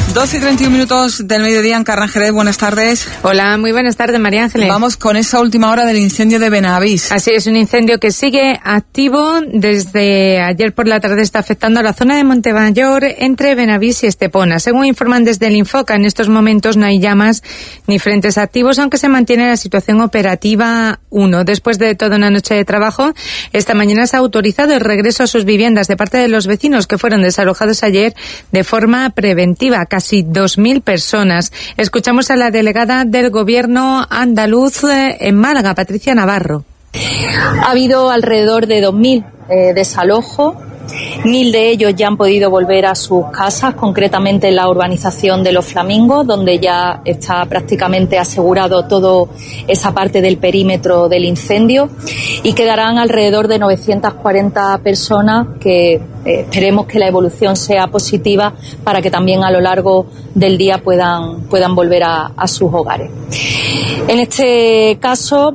12:31 del mediodía en Carranjerez. Buenas tardes. Hola, muy buenas tardes, María Ángeles. Vamos con esa última hora del incendio de Benavís. Así es, un incendio que sigue activo desde ayer por la tarde. Está afectando a la zona de Montemayor entre Benavís y Estepona. Según informan desde el Infoca, en estos momentos no hay llamas ni frentes activos, aunque se mantiene la situación operativa 1. Después de toda una noche de trabajo, esta mañana se ha autorizado el regreso a sus viviendas de parte de los vecinos que fueron desalojados ayer de forma preventiva. Casi 2.000 personas. Escuchamos a la delegada del Gobierno andaluz en Málaga, Patricia Navarro. Ha habido alrededor de 2.000 desalojos. 1.000 de ellos ya han podido volver a sus casas, concretamente en la urbanización de Los Flamingos, donde ya está prácticamente asegurado toda esa parte del perímetro del incendio, y quedarán alrededor de 940 personas que esperemos que la evolución sea positiva para que también a lo largo del día puedan volver a sus hogares. En este caso,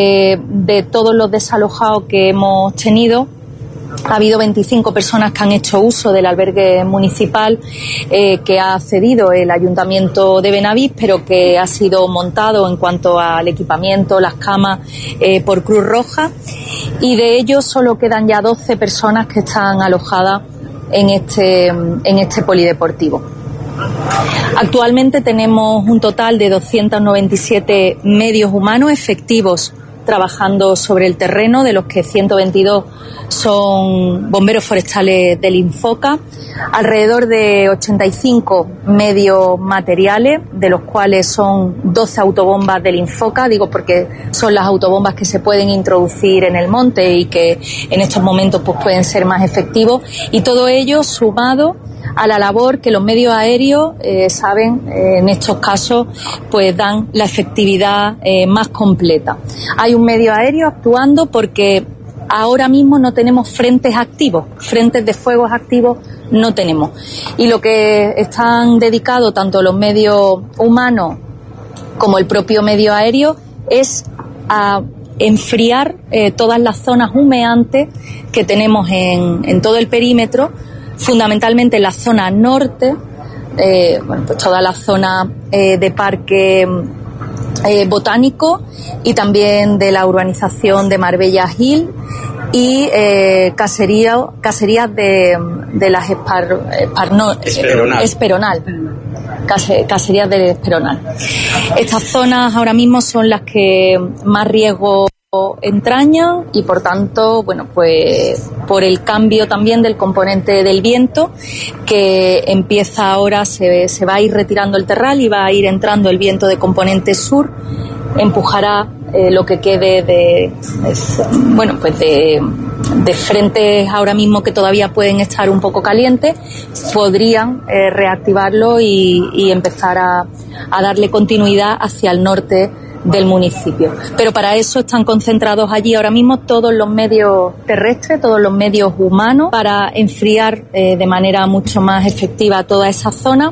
de todos los desalojados que hemos tenido, ha habido 25 personas que han hecho uso del albergue municipal que ha cedido el Ayuntamiento de Benavís, pero que ha sido montado en cuanto al equipamiento, las camas, por Cruz Roja, y de ellos solo quedan ya 12 personas que están alojadas en este polideportivo. Actualmente tenemos un total de 297 medios humanos efectivos trabajando sobre el terreno, de los que 122 son bomberos forestales del Infoca, alrededor de 85 medios materiales, de los cuales son 12 autobombas del Infoca, digo porque son las autobombas que se pueden introducir en el monte y que en estos momentos pues pueden ser más efectivos, y todo ello sumado a la labor que los medios aéreos en estos casos pues dan la efectividad más completa. Hay un medio aéreo actuando porque ahora mismo no tenemos frentes activos, frentes de fuegos activos no tenemos, y lo que están dedicados tanto los medios humanos como el propio medio aéreo es a enfriar todas las zonas humeantes que tenemos en todo el perímetro, fundamentalmente en la zona norte, pues toda la zona de parque botánico, y también de la urbanización de Marbella Hill, y caserías de las Esperonal. Caserías del Esperonal. Estas zonas ahora mismo son las que más riesgo entrañan, y por tanto, bueno, pues por el cambio también del componente del viento, que empieza ahora, se va a ir retirando el terral y va a ir entrando el viento de componente sur, empujará lo que quede de frentes ahora mismo que todavía pueden estar un poco calientes, podrían reactivarlo y empezar a darle continuidad hacia el norte del municipio. Pero para eso están concentrados allí ahora mismo todos los medios terrestres, todos los medios humanos, para enfriar de manera mucho más efectiva toda esa zona.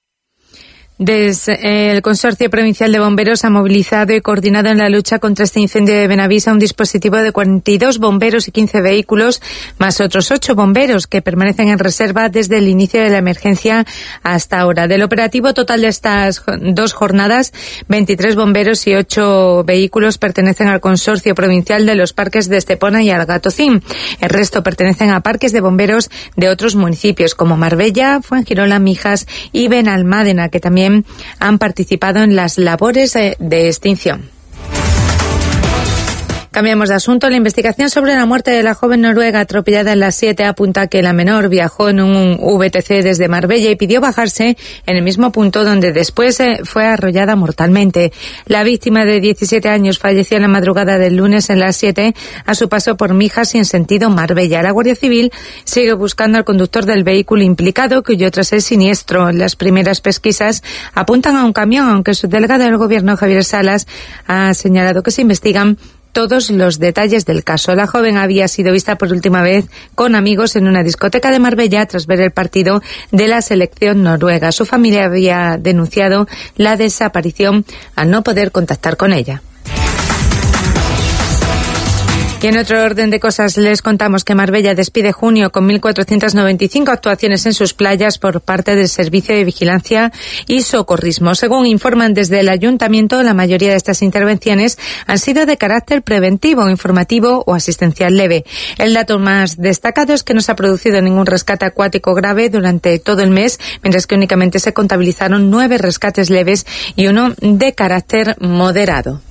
Desde el Consorcio Provincial de Bomberos ha movilizado y coordinado en la lucha contra este incendio de Benavís a un dispositivo de 42 bomberos y 15 vehículos, más otros 8 bomberos que permanecen en reserva desde el inicio de la emergencia hasta ahora. Del operativo total de estas 2 jornadas, 23 bomberos y 8 vehículos pertenecen al Consorcio Provincial de los Parques de Estepona y Algatocín. El resto pertenecen a parques de bomberos de otros municipios como Marbella, Fuengirola, Mijas y Benalmádena, que también han participado en las labores de extinción. Cambiamos de asunto. La investigación sobre la muerte de la joven noruega atropellada en la 7 apunta que la menor viajó en un VTC desde Marbella y pidió bajarse en el mismo punto donde después fue arrollada mortalmente. La víctima de 17 años falleció en la madrugada del lunes en la 7 a su paso por Mijas y en sentido Marbella. La Guardia Civil sigue buscando al conductor del vehículo implicado, que huyó tras el siniestro. Las primeras pesquisas apuntan a un camión, aunque el subdelegado del Gobierno, Javier Salas, ha señalado que se investigan todos los detalles del caso. La joven había sido vista por última vez con amigos en una discoteca de Marbella tras ver el partido de la selección noruega. Su familia había denunciado la desaparición al no poder contactar con ella. Y en otro orden de cosas les contamos que Marbella despide junio con 1.495 actuaciones en sus playas por parte del Servicio de Vigilancia y Socorrismo. Según informan desde el Ayuntamiento, la mayoría de estas intervenciones han sido de carácter preventivo, informativo o asistencial leve. El dato más destacado es que no se ha producido ningún rescate acuático grave durante todo el mes, mientras que únicamente se contabilizaron 9 rescates leves y uno de carácter moderado.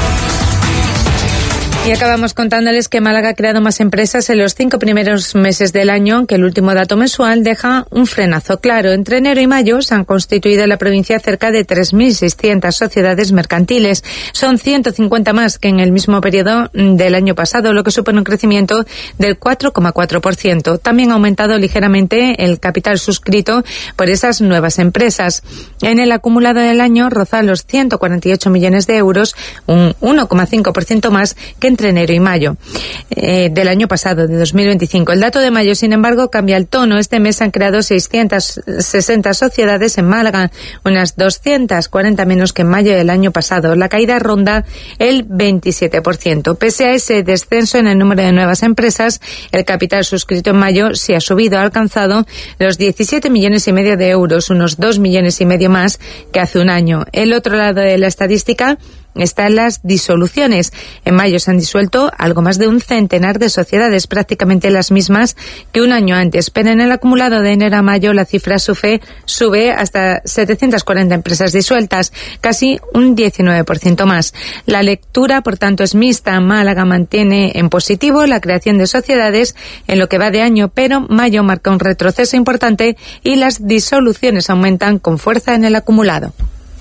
Y acabamos contándoles que Málaga ha creado más empresas en los 5 primeros meses del año, aunque el último dato mensual deja un frenazo claro. Entre enero y mayo se han constituido en la provincia cerca de 3.600 sociedades mercantiles. Son 150 más que en el mismo periodo del año pasado, lo que supone un crecimiento del 4,4%. También ha aumentado ligeramente el capital suscrito por esas nuevas empresas. En el acumulado del año roza los 148 millones de euros, un 1,5% más que entre enero y mayo del año pasado, de 2025. El dato de mayo, sin embargo, cambia el tono. Este mes se han creado 660 sociedades en Málaga, unas 240 menos que en mayo del año pasado. La caída ronda el 27%. Pese a ese descenso en el número de nuevas empresas, el capital suscrito en mayo sí ha subido, ha alcanzado los 17 millones y medio de euros, unos 2 millones y medio más que hace un año. El otro lado de la estadística están las disoluciones. En mayo se han disuelto algo más de un centenar de sociedades, prácticamente las mismas que un año antes, pero en el acumulado de enero a mayo la cifra sube hasta 740 empresas disueltas, casi un 19% más. La lectura, por tanto, es mixta. Málaga mantiene en positivo la creación de sociedades en lo que va de año, pero mayo marca un retroceso importante y las disoluciones aumentan con fuerza en el acumulado.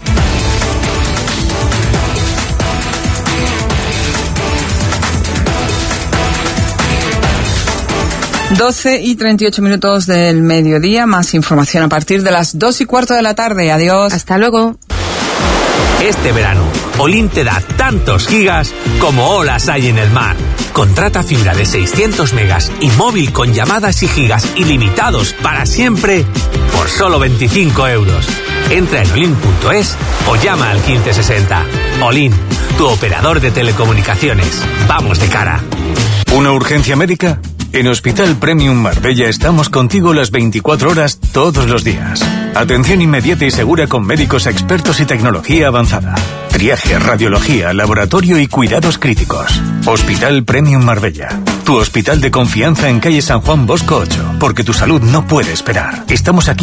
12:38 del mediodía. Más información a partir de las 2:15 de la tarde. Adiós. Hasta luego. Este verano, Olin te da tantos gigas como olas hay en el mar. Contrata fibra de 600 megas y móvil con llamadas y gigas ilimitados para siempre por solo 25 euros. Entra en olin.es o llama al 1560. Olin, tu operador de telecomunicaciones. Vamos de cara. ¿Una urgencia médica? En Hospital Premium Marbella estamos contigo las 24 horas todos los días. Atención inmediata y segura con médicos expertos y tecnología avanzada. Triaje, radiología, laboratorio y cuidados críticos. Hospital Premium Marbella. Tu hospital de confianza en calle San Juan Bosco 8, porque tu salud no puede esperar. Estamos aquí